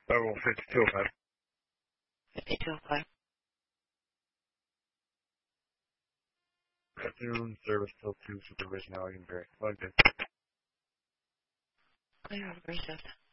Oh, 5205. 5205. Afternoon, service till 2, supervision, Allegan Berry. Okay. Clear, have a great shift.